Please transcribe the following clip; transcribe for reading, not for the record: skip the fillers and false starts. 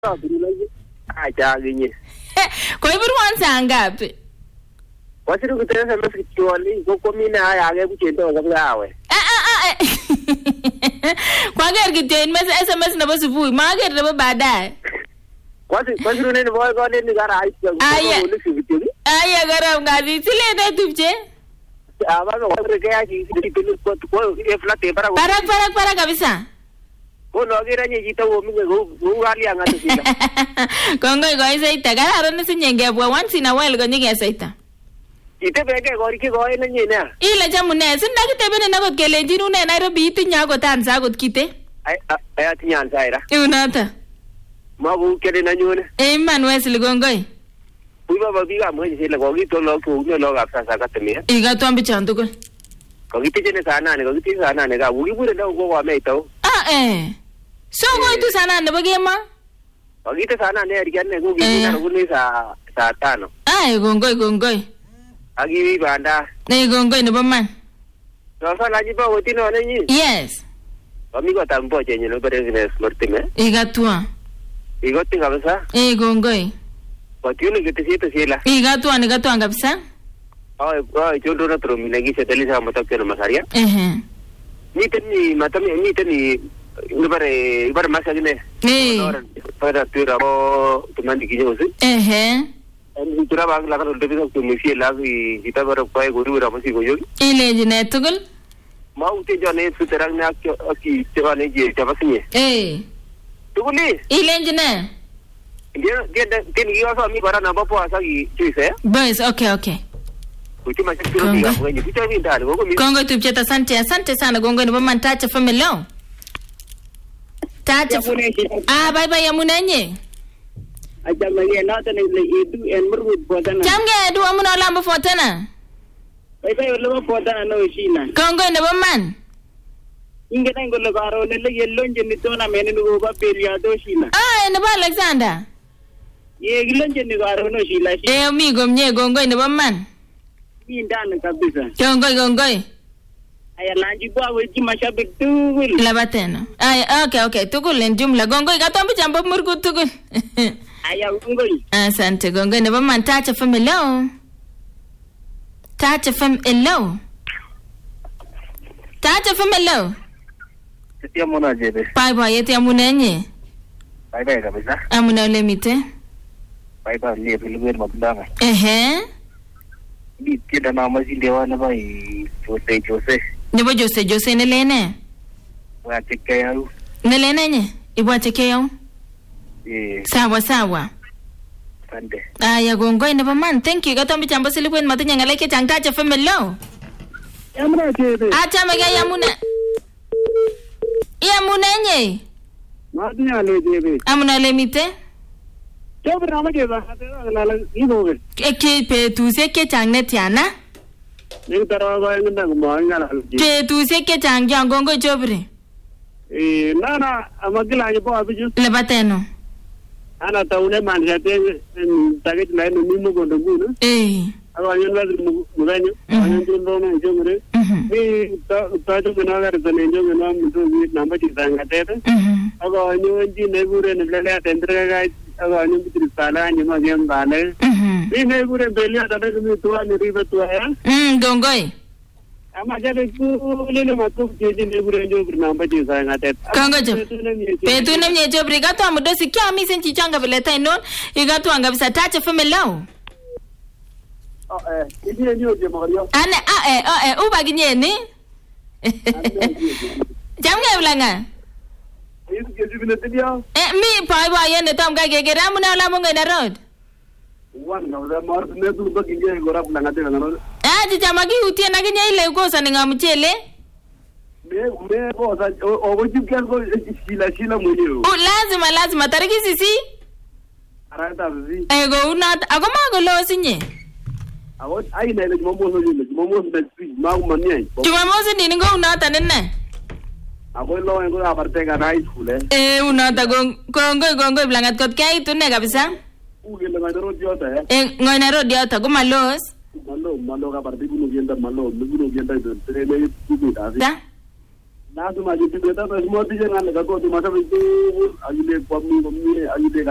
Acha ginye. Kwa hivyo wanza ngapi? Wasiru kutesa masikiwali kwa mimi na yage kuchendo kabla awe. Kwa gari kiteni mesa SMS na bosi vui, magari na baadaye. Wasiru nene boy ko nene gara ai. Aya gara ngazi sile na tupche. Abaga wasiru kaya ki ko flat Para kabisa. Kono agira nyita wo mingo gali anga tsila. Kongo isa itagara arone sinyenge bwa once in a while go nyige saita. Ite bege gori ki go ina nyina. Ile jamune sinda kitebene na got kelenjinu ne Nairobi itinya go tanza got kite. Ay atinya ansaira. Unata. Mabu kede na nyone. Man Wesley gongoi. Uiba babiga mo jisela go gito lo ko lo ga sasa katemia. Iga twambi chandu ko. Ko gitije sana ne go gitije sana ne ga wugi bure go wa meito. So go itu sana ne bagema? Bagita sana ne ariganne go gina guni sa 5. Ay gongoi. Agi banda. Ne gongoi ne baman. Sasa laji ba woti no ne. Yes. Amigo tambo chenye no berengine smartime. Iga tua. Igo tinga basa. Gongoi. Wati ni gitije sila. Iga tua kabisa. Ay jondo na tro minagi seteli sa matak na masaria. Ni matami Ibar masagine. Para tura o tumandi kijosi. En tura bang la kan debi to misi la kita bar pai guru ramasi goyo. Ile jine tugul. Mau te jane suterang na ki tevane je tabasni. Tuguli. Ile jine. Dia tin giwa so mi bara na bapo asagi chuise. Bas okay. Uti masakiro dia ngani picha ni ndani gogo mi. Kongo tupcheta asante sana gongo ni bama ntacha family. Tacha. Bye ya munenye. Ajamage na tane le edu en murmud bodana. Jamge edu amuna lambo fotana. Bye lo fotana no shina. Kongo ne baman. Inge tango lo garo le yellonje ni tona mene no ba pelia do shina. Ne ba Alexander. Ye gilonje ni garo no shila. Amigo mnye gongo ne baman. Ni ndani kabisa. Gongoi. Aya lanji bwa weji mashabik tugul. Labateno. Okay. Tugul en jumla. Gongoi katombi chambo murku tugul. Aya gongoi. Asante gongoi ne baman tacha family. Tacha family. Sitia mona jebe. Bye yeti amunenye. Bye kabisa. Amuna lemite. Bye le bilwer mabdanga. Di kida na mazilewa na bai Jose. Nebo Jose ne lene. Wa teke yau. Ne lene nye. Ibwa teke yau. Sawa. Sande. Aya gongoi ne baman. Thank you. Gatombi chambo silipwen matinya ngaleke changtacha family. Yamuna jebe. Acha mega yamuna. Yamuna nye. Matinya le jebe. Amuna lemite. Jebe na ma jebe. Lala iboge. Eke pe tu se ke changne tiana. Ni tarawa ngenda ngala. Pe tu se ke changya gongo jobre. Nana amagila ni bo abiju. Lebateno. Ana taune man jate tagit na no mimo gondo guna. Awanyo na muganyo. Awanyo ndo na jomre. Ni ta to na gar to ne jomre na muto ni namba ti tanga tete. Awanyo ndi ne gure ne lele atendre ga awanyo bitri sala ni ma gem bale. Ni ne gure belia ta de mi to ani riba to ya. Gongoi. Ama jade ku lele matu jeje ne gure jomre namba ti tanga tete. Kongo jo. Petu ne nye jomre gato amudo sikia mi senchi changa veleta inon. Igato anga bisa tacha family. Ini ndio je Mario. Uba ginyeni. Jamga ulanga. Hizi je bine tidia. Mi pa yende tamga gegera muna la munga na road. Wana ula mar ne du ba ginje gora ulanga te ngano. Jamagi utie na ginya ile ukosa ninga mchele. Me bo sa o jikan go shila mwenyewe. Lazima tariki sisi. Arata sisi. Go una agoma go lo sinye. Awot ai na ile jumamosi na sisi mau mania. Jumamosi ni ngo una ta nene. Akoy lo ngo aparte ka high school una ta gongo blangat kot kai tu ne kabisa. Uge le ngaro diota ngoi na ro diota go malos. Malo ka parte kuno vienda de trene kuno da. Na tu ma jitu beta to mo ti janga ka ko tu ma sa bi ayude kwa mi ayude